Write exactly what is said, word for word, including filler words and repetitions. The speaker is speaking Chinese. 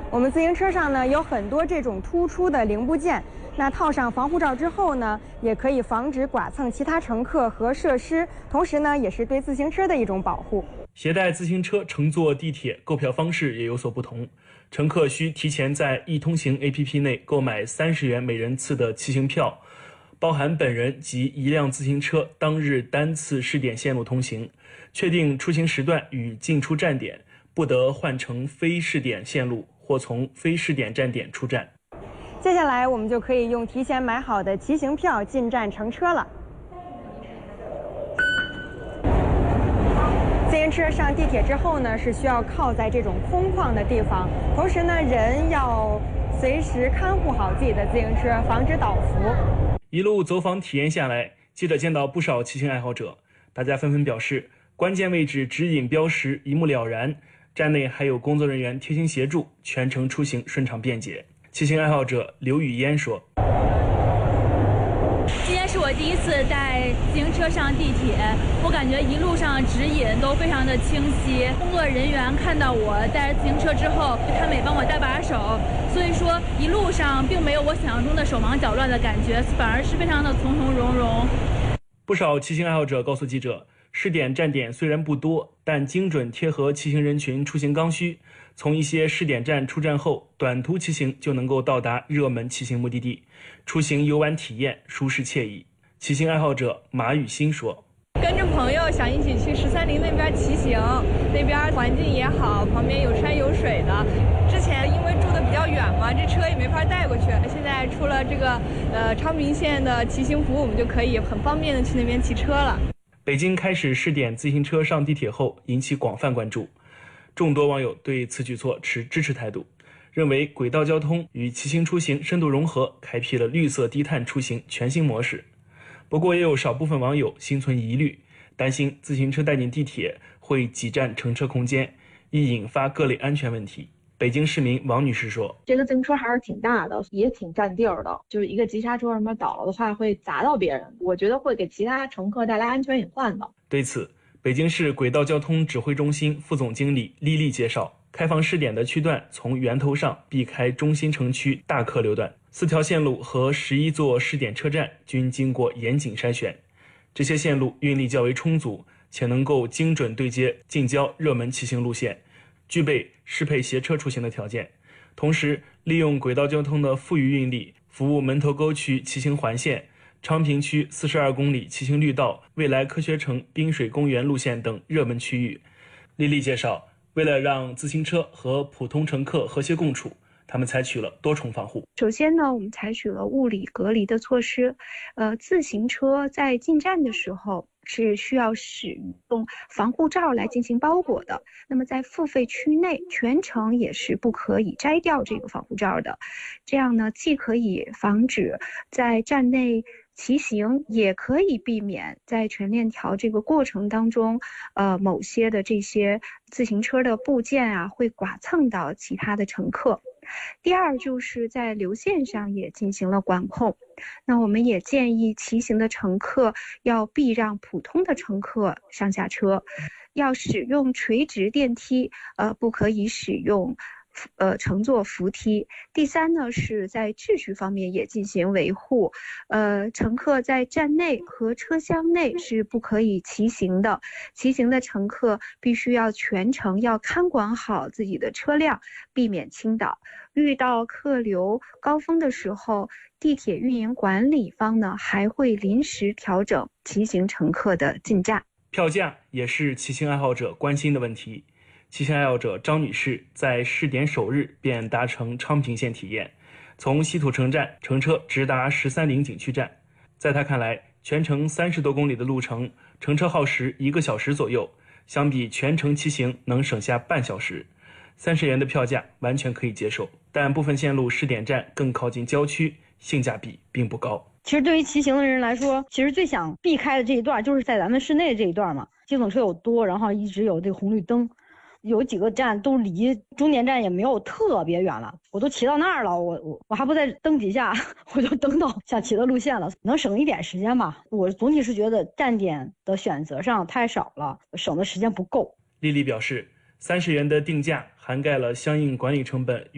我们自行车上呢有很多这种突出的零部件，那套上防护罩之后呢，也可以防止剐蹭其他乘客和设施，同时呢，也是对自行车的一种保护。 携带自行车乘坐地铁购票方式也有所不同，乘客需提前在易通行 A P P 内购买三十元每人次的骑行票，包含本人及一辆自行车当日单次试点线路通行，确定出行时段与进出站点，不得换乘非试点线路或从非试点站点出站。 接下来我们就可以用提前买好的骑行票进站乘车了。自行车上地铁之后呢，是需要靠在这种空旷的地方，同时呢，人要随时看护好自己的自行车，防止倒伏。 一路走访体验下来，记者见到不少骑行爱好者，大家纷纷表示，关键位置指引标识一目了然，站内还有工作人员贴心协助，全程出行顺畅便捷。骑行爱好者刘雨嫣说：“ 今天是我第一次带自行车上地铁，我感觉一路上指引都非常的清晰。工作人员看到我带着自行车之后，他们也帮我搭把手，所以说一路上并没有我想象中的手忙脚乱的感觉，反而是非常的从从容容。” 不少骑行爱好者告诉记者，试点站点虽然不多，但精准贴合骑行人群出行刚需。从一些试点站出站后，短途骑行就能够到达热门骑行目的地，出行游玩体验舒适惬意。骑行爱好者马雨欣说：“ 跟着朋友想一起去十三陵那边骑行，那边环境也好，旁边有山有水的。之前因为住的比较远嘛，这车也没法带过去。现在出了这个呃昌平线的骑行服务，我们就可以很方便的去那边骑车了。” 北京开始试点自行车上地铁后，引起广泛关注。众多网友对此举措持支持态度，认为轨道交通与骑行出行深度融合，开辟了绿色低碳出行全新模式。不过也有少部分网友心存疑虑，担心自行车带进地铁会挤占乘车空间，易引发各类安全问题。北京市民王女士说：“ 这个自行车还是挺大的，也挺占地儿的，就是一个急刹车什么倒了的话会砸到别人，我觉得会给其他乘客带来安全隐患的。” 对此，北京市轨道交通指挥中心副总经理丽丽介绍，开放试点的区段从源头上避开中心城区大客流段，四条线路和十一座试点车站均经过严谨筛选，这些线路运力较为充足，且能够精准对接近郊热门骑行路线，具备适配携车出行的条件。同时，利用轨道交通的富余运力，服务门头沟区骑行环线、昌平区四十二公里骑行绿道、未来科学城滨水公园路线等热门区域。丽丽介绍，为了让自行车和普通乘客和谐共处，他们采取了多重防护。 首先呢，我们采取了物理隔离的措施。呃，自行车在进站的时候是需要使用防护罩来进行包裹的。那么在付费区内，全程也是不可以摘掉这个防护罩的。这样呢，既可以防止在站内骑行，也可以避免在全链条这个过程当中，呃，某些的这些自行车的部件啊，会剐蹭到其他的乘客。第二，就是在流线上也进行了管控。那我们也建议骑行的乘客要避让普通的乘客上下车，要使用垂直电梯，呃，不可以使用呃，乘坐扶梯。第三呢，是在秩序方面也进行维护。呃，乘客在站内和车厢内是不可以骑行的，骑行的乘客必须要全程要看管好自己的车辆，避免倾倒。遇到客流高峰的时候，地铁运营管理方呢还会临时调整骑行乘客的进站。 票价也是骑行爱好者关心的问题。骑行爱好者张女士在试点首日便搭乘昌平线体验，从西土城站乘车直达十三陵景区站。在她看来，全程三十多公里的路程，乘车耗时一个小时左右，相比全程骑行能省下半小时。三十元的票价完全可以接受，但部分线路试点站更靠近郊区，性价比并不高。 其实对于骑行的人来说，其实最想避开的这一段就是在咱们市内这一段嘛，机动车又多，然后一直有这个红绿灯。有几个站都离终点站也没有特别远了，我都骑到那儿了，我我我还不在灯底下，我就登到想骑的路线了，能省一点时间吧。我总体是觉得站点的选择上太少了，省的时间不够。 丽丽表示，三十元的定价涵盖了相应管理成本